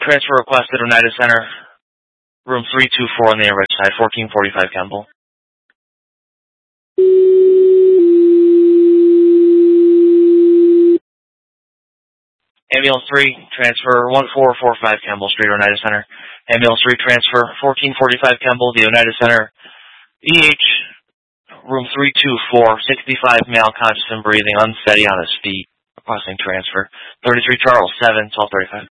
Transfer requested, Oneida Center, room 324 on the average side, 1445 Campbell. Ambulance 3, transfer 1445 Campbell Street, Oneida Center. Ambulance 3, transfer 1445 Campbell, the Oneida Center. EH, room 324, 65, male, conscious and breathing, unsteady on his feet. Requesting transfer. 33 Charles, 7, 1235.